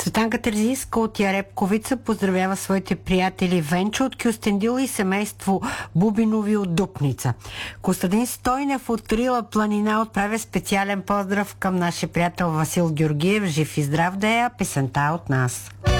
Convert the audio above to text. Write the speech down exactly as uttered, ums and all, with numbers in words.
Цветанка Терзийска от Ярепковица поздравява своите приятели Венчо от Кюстендил и семейство Бубинови от Дупница. Костадин Стойнев от Рила планина отправя специален поздрав към нашия приятел Васил Георгиев. Жив и здрав да е, песента от нас.